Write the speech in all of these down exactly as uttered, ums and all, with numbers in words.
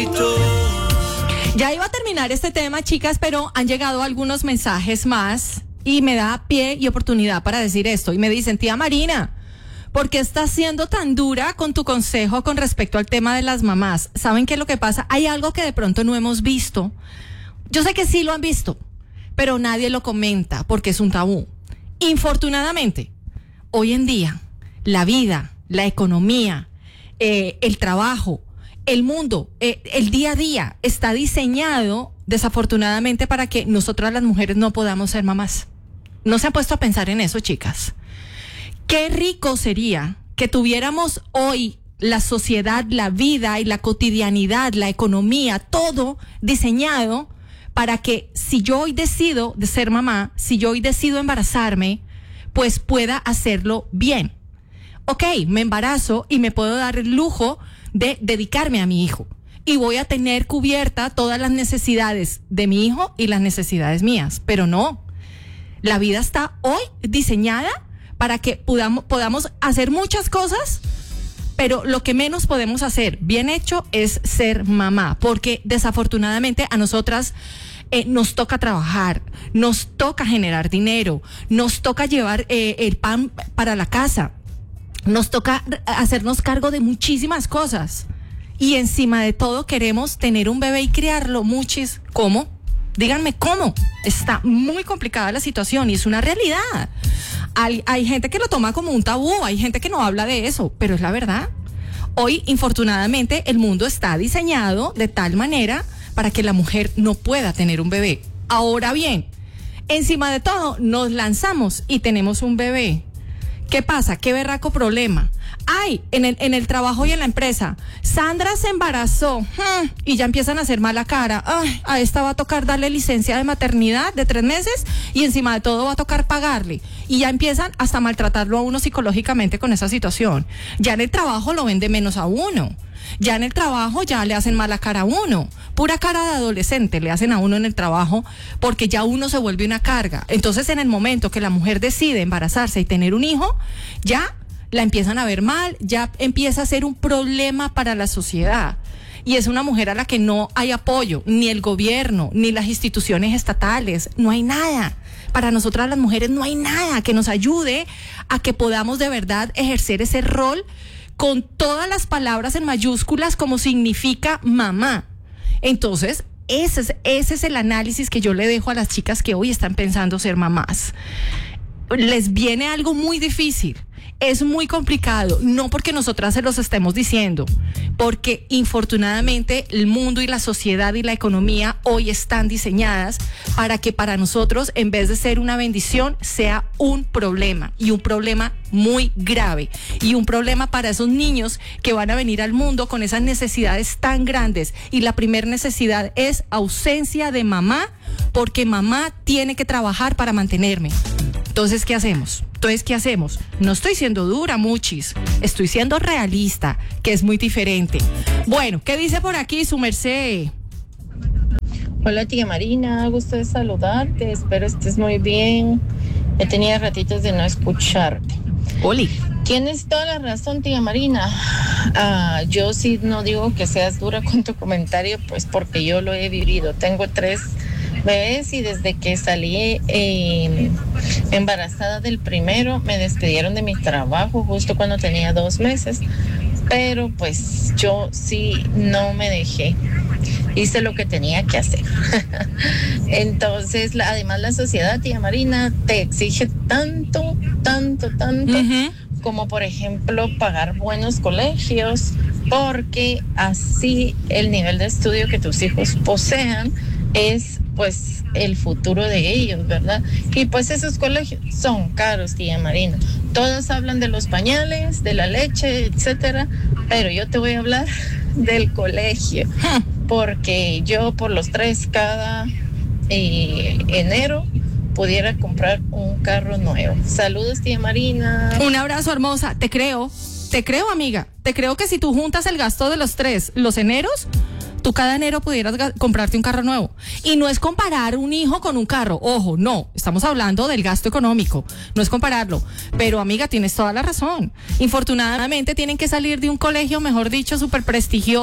grito. Ya iba a terminar este tema, chicas, pero han llegado algunos mensajes más y me da pie y oportunidad para decir esto. Y me dicen, tía Marina, ¿por qué estás siendo tan dura con tu consejo con respecto al tema de las mamás? ¿Saben qué es lo que pasa? Hay algo que de pronto no hemos visto. Yo sé que sí lo han visto, pero nadie lo comenta porque es un tabú. Infortunadamente, hoy en día, la vida, la economía, eh, el trabajo, el mundo, eh, el día a día está diseñado desafortunadamente para que nosotras las mujeres no podamos ser mamás. ¿No se han puesto a pensar en eso, chicas? Qué rico sería que tuviéramos hoy la sociedad, la vida y la cotidianidad, la economía, todo diseñado para que si yo hoy decido de ser mamá, si yo hoy decido embarazarme, pues pueda hacerlo bien. Ok, me embarazo y me puedo dar el lujo de dedicarme a mi hijo y voy a tener cubierta todas las necesidades de mi hijo y las necesidades mías, pero no, la vida está hoy diseñada para que podamos, podamos hacer muchas cosas, pero lo que menos podemos hacer bien hecho es ser mamá, porque desafortunadamente a nosotras eh, nos toca trabajar, nos toca generar dinero, nos toca llevar eh, el pan para la casa, nos toca hacernos cargo de muchísimas cosas y encima de todo queremos tener un bebé y criarlo. Muchis, ¿cómo? Díganme cómo. Está muy complicada la situación y es una realidad. Hay, hay gente que lo toma como un tabú, hay gente que no habla de eso, pero es la verdad. Hoy, infortunadamente, el mundo está diseñado de tal manera para que la mujer no pueda tener un bebé. Ahora bien, encima de todo, nos lanzamos y tenemos un bebé. ¿Qué pasa? ¿Qué berraco problema? Ay, en el, en el trabajo y en la empresa, Sandra se embarazó hmm, y ya empiezan a hacer mala cara. Ay, a esta va a tocar darle licencia de maternidad de tres meses y encima de todo va a tocar pagarle. Y ya empiezan hasta a maltratarlo a uno psicológicamente con esa situación. Ya en el trabajo lo ven de menos a uno. Ya en el trabajo ya le hacen mala cara a uno. Pura cara de adolescente le hacen a uno en el trabajo porque ya uno se vuelve una carga. Entonces en el momento que la mujer decide embarazarse y tener un hijo, ya la empiezan a ver mal, ya empieza a ser un problema para la sociedad. Y es una mujer a la que no hay apoyo, ni el gobierno, ni las instituciones estatales, no hay nada. Para nosotras las mujeres no hay nada que nos ayude a que podamos de verdad ejercer ese rol con todas las palabras en mayúsculas como significa mamá. Entonces, ese es, ese es el análisis que yo le dejo a las chicas que hoy están pensando ser mamás. Les viene algo muy difícil, es muy complicado, no porque nosotras se los estemos diciendo, porque infortunadamente el mundo y la sociedad y la economía hoy están diseñadas para que para nosotros, en vez de ser una bendición, sea un problema, y un problema muy grave, y un problema para esos niños que van a venir al mundo con esas necesidades tan grandes. Y la primera necesidad es ausencia de mamá, porque mamá tiene que trabajar para mantenerme. Entonces, ¿qué hacemos? Entonces, ¿qué hacemos? No estoy siendo dura, muchis. Estoy siendo realista, que es muy diferente. Bueno, ¿qué dice por aquí su merced? Hola, tía Marina. Gusto de saludarte. Espero estés muy bien. He tenido ratitos de no escucharte. Oli. Tienes toda la razón, tía Marina. Ah, yo sí no digo que seas dura con tu comentario, pues porque yo lo he vivido. Tengo tres bebés y desde que salí eh, embarazada del primero me despidieron de mi trabajo justo cuando tenía dos meses, pero pues yo sí no me dejé, hice lo que tenía que hacer. Entonces la, además la sociedad, tía Marina, te exige tanto, tanto, tanto, uh-huh. como por ejemplo pagar buenos colegios, porque así el nivel de estudio que tus hijos posean es pues el futuro de ellos, ¿verdad? Y pues esos colegios son caros, tía Marina. Todos hablan de los pañales, de la leche, etcétera, pero yo te voy a hablar del colegio, porque yo por los tres cada eh, enero pudiera comprar un carro nuevo. Saludos, tía Marina. Un abrazo, hermosa. Te creo, te creo, amiga. Te creo que si tú juntas el gasto de los tres, los eneros, tú cada enero pudieras ga- comprarte un carro nuevo. Y no es comparar un hijo con un carro. Ojo, no. Estamos hablando del gasto económico. No es compararlo. Pero, amiga, tienes toda la razón. Infortunadamente tienen que salir de un colegio, mejor dicho, súper prestigioso,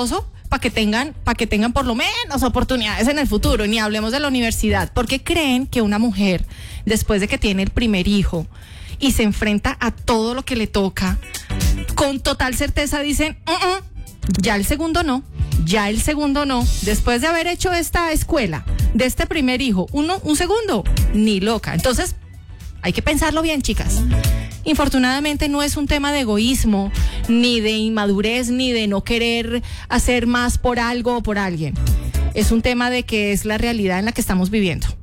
para que tengan, para que tengan por lo menos oportunidades en el futuro. Ni hablemos de la universidad. ¿Por qué creen que una mujer, después de que tiene el primer hijo y se enfrenta a todo lo que le toca, con total certeza dicen, uh-uh, ya el segundo no, ya el segundo no, después de haber hecho esta escuela, de este primer hijo, uno, un segundo, ni loca? Entonces, hay que pensarlo bien, chicas. Infortunadamente no es un tema de egoísmo, ni de inmadurez, ni de no querer hacer más por algo o por alguien. Es un tema de que es la realidad en la que estamos viviendo.